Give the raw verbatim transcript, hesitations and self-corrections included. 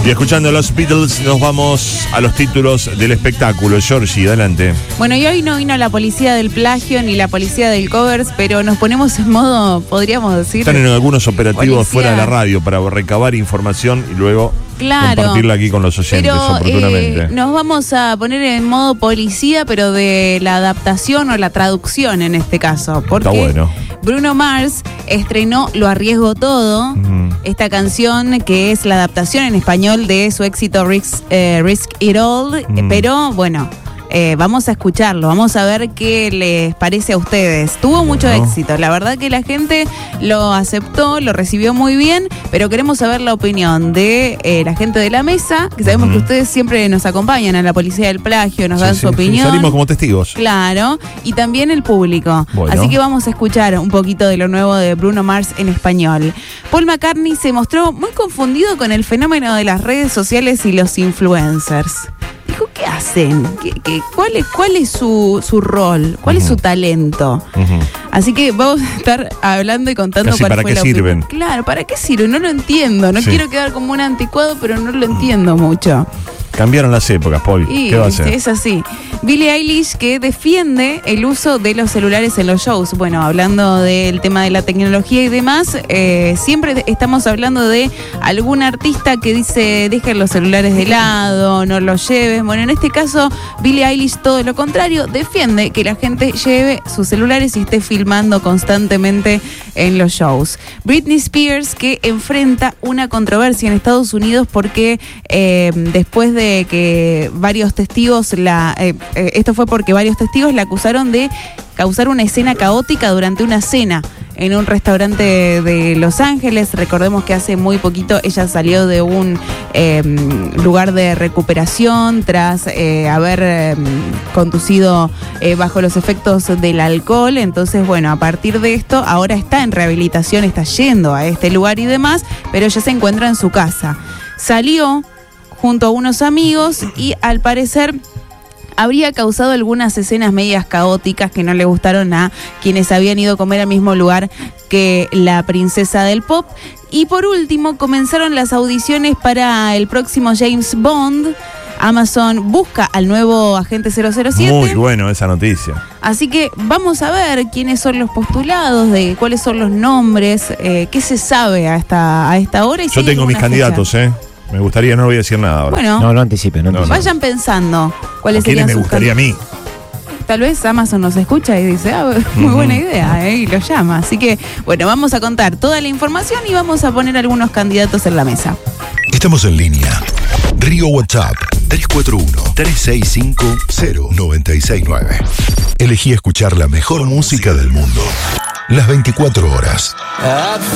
Y escuchando a los Beatles nos vamos a los títulos del espectáculo. Georgie, adelante. Bueno, y hoy no vino la policía del plagio ni la policía del covers, pero nos ponemos en modo, podríamos decir... Están en algunos operativos policía. fuera de la radio para recabar información y luego Claro, compartirla aquí con los oyentes, pero, oportunamente. Eh, nos vamos a poner en modo policía, pero de la adaptación o la traducción en este caso. Porque Está bueno. Bruno Mars estrenó Lo Arriesgo Todo, Uh-huh. esta canción que es la adaptación en español de su éxito Risk, eh, Risk It All, Uh-huh. eh, pero bueno... Eh, vamos a escucharlo, vamos a ver qué les parece a ustedes. Tuvo mucho Bueno. éxito, la verdad que la gente lo aceptó, lo recibió muy bien, pero queremos saber la opinión de eh, la gente de la mesa, que sabemos Uh-huh. que ustedes siempre nos acompañan a la policía del plagio, nos Sí, dan sí, su sí, opinión. salimos como testigos. Claro, y también el público. Bueno. Así que vamos a escuchar un poquito de lo nuevo de Bruno Mars en español. Paul McCartney se mostró muy confundido con el fenómeno de las redes sociales y los influencers. Dijo, ¿qué hacen? ¿Qué, qué, cuál, es, ¿Cuál es su, su rol? ¿Cuál Uh-huh. es su talento? Uh-huh. Así que vamos a estar hablando y contando Casi cuál para fue qué la sirven. opinión. Claro, ¿para qué sirven? No lo entiendo. No Sí. quiero quedar como un anticuado, pero no lo entiendo mucho. Cambiaron las épocas, Paul. Y ¿Qué va a hacer? es así. Billie Eilish, que defiende el uso de los celulares en los shows. Bueno, hablando del tema de la tecnología y demás, eh, siempre estamos hablando de algún artista que dice, dejen los celulares de lado, no los lleves. Bueno, en este caso, Billie Eilish, todo lo contrario, defiende que la gente lleve sus celulares y esté filmando constantemente en los shows. Britney Spears, que enfrenta una controversia en Estados Unidos porque eh, después de que varios testigos la eh, eh, esto fue porque varios testigos la acusaron de causar una escena caótica durante una cena en un restaurante de Los Ángeles. Recordemos que hace muy poquito ella salió de un eh, lugar de recuperación tras eh, haber eh, conducido eh, bajo los efectos del alcohol. Entonces, bueno, a partir de esto, ahora está en rehabilitación, está yendo a este lugar y demás, pero ella se encuentra en su casa. Salió junto a unos amigos y al parecer habría causado algunas escenas medias caóticas que no le gustaron a quienes habían ido a comer al mismo lugar que la princesa del pop. Y por último, comenzaron las audiciones para el próximo James Bond. Amazon busca al nuevo agente cero cero siete. Muy bueno esa noticia. Así que vamos a ver quiénes son los postulados, de cuáles son los nombres, eh, qué se sabe a esta, a esta hora. Y si Yo hay tengo mis alguna candidatos, fecha. ¿eh? Me gustaría, no voy a decir nada ahora. Bueno, No, no anticipe, no No, anticipe. vayan pensando ¿A cuáles quiénes serían me sus gustaría a mí? Tal vez Amazon nos escucha y dice, ah, muy Ujú. buena idea, ¿eh? Y lo llama. Así que, bueno, vamos a contar toda la información y vamos a poner algunos candidatos en la mesa. Estamos en línea. Río WhatsApp tres cuatro uno, tres seis cinco, cero nueve seis nueve. Elegí escuchar la mejor música del mundo. Las veinticuatro horas.